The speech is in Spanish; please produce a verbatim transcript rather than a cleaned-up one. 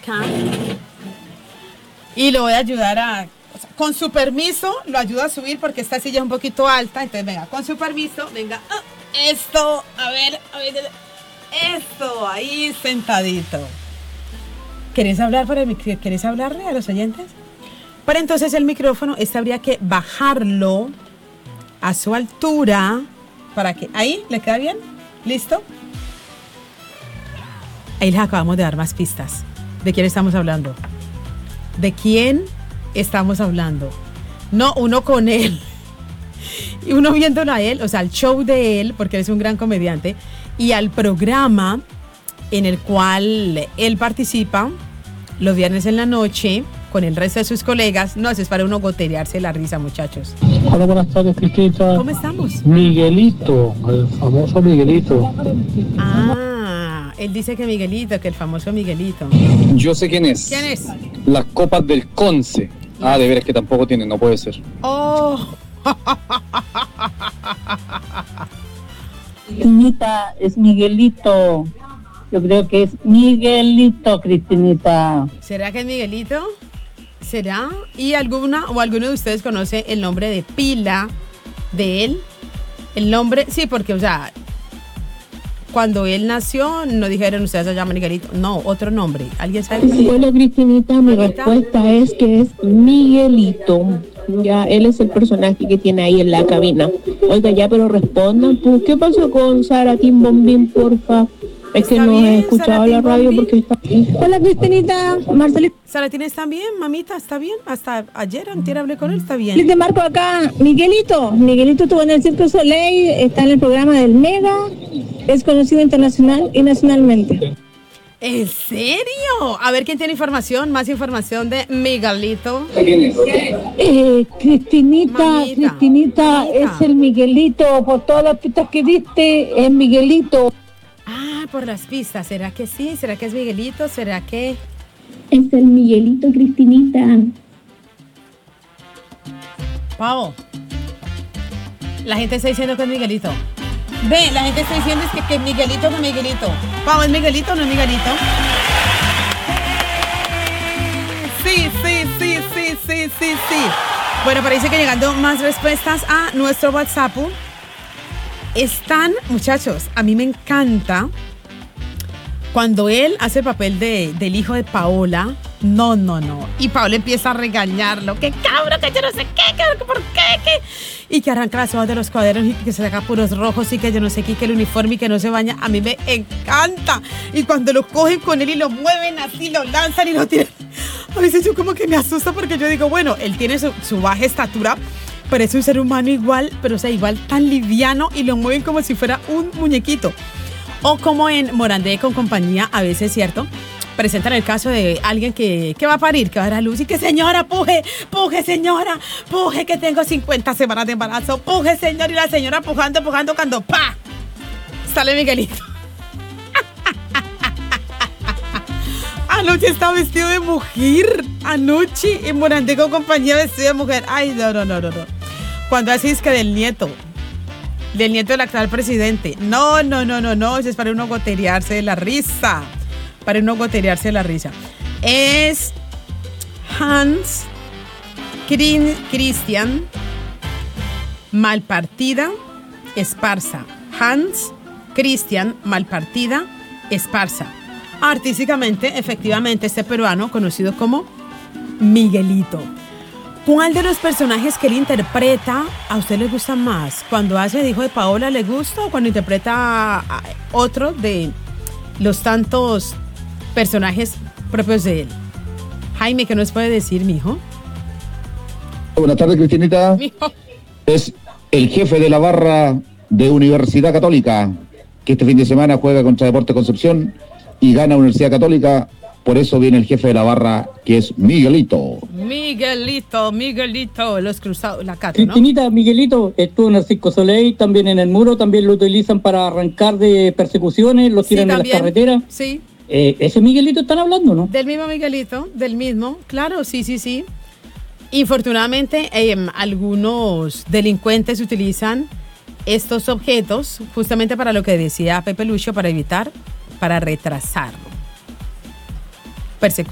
acá y lo voy a ayudar a, o sea, con su permiso, lo ayudo a subir porque esta silla es un poquito alta, entonces venga, con su permiso, venga, ah, esto, a ver, a ver, esto, ahí sentadito. ¿Querés hablar para el, ¿Querés hablarle a los oyentes? Para entonces el micrófono, este habría que bajarlo a su altura para que, ahí, ¿le queda bien? ¿Listo? Ahí les acabamos de dar más pistas. ¿De quién estamos hablando? ¿De quién estamos hablando? No, uno con él. Y uno viéndolo a él, o sea, al show de él, porque él es un gran comediante, y al programa en el cual él participa los viernes en la noche con el resto de sus colegas. No, eso es para uno goterearse la risa, muchachos. Hola, buenas tardes, Cristina. ¿Cómo estamos? Miguelito, el famoso Miguelito. Ah, él dice que Miguelito, que el famoso Miguelito. Yo sé quién es. ¿Quién es? Las copas del Conce. Ah, de veras que tampoco tiene, no puede ser. Oh. Cristinita, es Miguelito. Yo creo que es Miguelito, Cristinita. ¿Será que es Miguelito? ¿Será? ¿Y alguna o alguno de ustedes conoce el nombre de pila de él? El nombre, sí, porque, o sea, cuando él nació, no dijeron ustedes se llama Miguelito. No, otro nombre. ¿Alguien sabe? Hola, Cristinita, mi respuesta es que es Miguelito. Ya, él es el personaje que tiene ahí en la cabina. Oiga, ya, pero respondan, pues, ¿qué pasó con Sara Timbombín, porfa? Es que no he escuchado la radio porque está aquí. Hola, Cristinita, Marcelita. Saratín está bien, mamita, está bien. Hasta ayer, antier hablé con él, está bien. Te marco acá, Miguelito. Miguelito estuvo en el Circo Soleil, está en el programa del Mega, es conocido internacional y nacionalmente. ¿En serio? A ver quién tiene información, más información de Miguelito. Eh, Cristinita, Mamita, Cristinita, mamita. es el Miguelito, por todas las pistas que diste, es Miguelito. Ah, por las pistas. ¿Será que sí? ¿Será que es Miguelito? ¿Será que...? Es el Miguelito, Cristinita. Pavo, la gente está diciendo que es Miguelito. Ve, la gente está diciendo es que, que Miguelito no es Miguelito. Pavo, ¿es Miguelito o no es Miguelito? Sí, sí, sí, sí, sí, sí, sí. Bueno, parece que llegando más respuestas a nuestro WhatsApp. Están, muchachos, a mí me encanta cuando él hace el papel de, del hijo de Paola. No, no, no. Y Paola empieza a regañarlo. ¡Qué cabrón! Que yo no sé qué, que, ¿por qué? ¿Qué? Y que arranca las hojas de los cuadernos y que se saca puros rojos y que yo no sé qué, que el uniforme y que no se baña. A mí me encanta. Y cuando lo cogen con él y lo mueven así, lo lanzan y lo tiran. A veces yo como que me asusta porque yo digo, bueno, él tiene su, su baja estatura, pero es un ser humano igual, pero o sea, igual tan liviano y lo mueven como si fuera un muñequito. O como en Morandé con compañía, a veces, ¿cierto? Presentan el caso de alguien que, que va a parir, que va a dar a luz y que señora, puje, puje señora, puje que tengo cincuenta semanas de embarazo, puje señor, y la señora pujando, pujando, cuando ¡pa! Sale Miguelito. Anoche estaba vestido de mujer, anoche en Morandé con compañía vestido de mujer. Ay, no, no, no, no, no. Cuando así es que del nieto, del nieto del actual presidente. No, no, no, no, no, eso es para uno goterearse de la risa. Para uno goterearse de la risa. Es Hans Christian Malpartida Esparza. Hans Christian Malpartida Esparza. Artísticamente, efectivamente, este peruano conocido como Miguelito. ¿Cuál de los personajes que él interpreta a usted le gusta más? ¿Cuando hace de hijo de Paola le gusta o cuando interpreta a otro de los tantos personajes propios de él? Jaime, ¿qué nos puede decir, mijo? Buenas tardes, Cristinita. Mijo. Es el jefe de la barra de Universidad Católica, que este fin de semana juega contra Deportes Concepción y gana Universidad Católica. Por eso viene el jefe de la barra, que es Miguelito. Miguelito, Miguelito, los cruzados, la cata, ¿no? Cristinita, Miguelito estuvo en el Circo Soleil, también en el muro, también lo utilizan para arrancar de persecuciones, lo tiran Sí, en las también. carreteras. Sí, Eh, ese Miguelito están hablando, ¿no? del mismo Miguelito, del mismo, claro, sí, sí, sí. Infortunadamente, eh, algunos delincuentes utilizan estos objetos justamente para lo que decía Pepe Lucho, para evitar, para retrasarlo. Persecución.